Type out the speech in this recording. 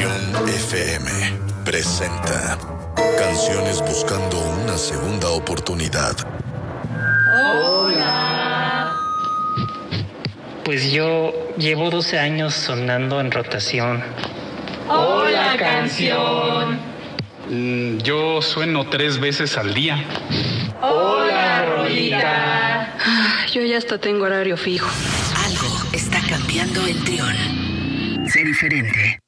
Trión FM presenta Canciones buscando una segunda oportunidad. Hola. Pues yo llevo 12 años sonando en rotación. Hola, canción. Yo sueno 3 veces al día. Hola, rolita. Yo ya hasta tengo horario fijo. Algo está cambiando en Trión. Sé diferente.